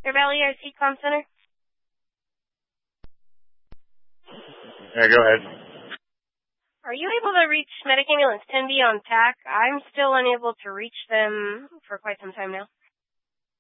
Your Valley IC Comm Center? Yeah, go ahead. Are you able to reach Medic Ambulance 10B on TAC? I'm still unable to reach them for quite some time now.